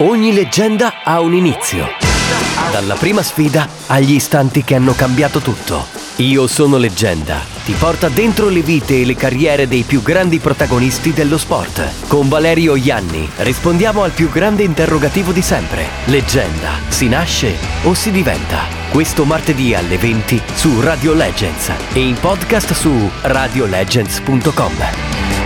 Ogni leggenda ha un inizio. Dalla prima sfida agli istanti che hanno cambiato tutto. Io sono Leggenda ti porta dentro le vite e le carriere dei più grandi protagonisti dello sport. Con Valerio Ianni rispondiamo al più grande interrogativo di sempre. Leggenda, si nasce o si diventa? Questo martedì alle 20 su Radio Legends e in podcast su radiolegends.com.